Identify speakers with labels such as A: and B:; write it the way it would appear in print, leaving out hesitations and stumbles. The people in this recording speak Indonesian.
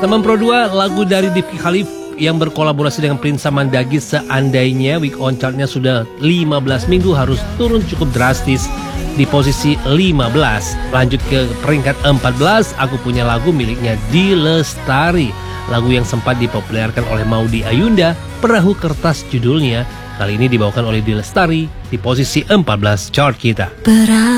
A: Teman Pro 2, lagu dari Rifqi Khalif yang berkolaborasi dengan Prince Samandagi, seandainya week on chartnya sudah 15 minggu harus turun cukup drastis di posisi 15. Lanjut ke peringkat 14, Aku Punya Lagu miliknya Di Lestari. Lagu yang sempat dipopulerkan oleh Maudy Ayunda, Perahu Kertas judulnya, kali ini dibawakan oleh Di Lestari di posisi 14 chart kita.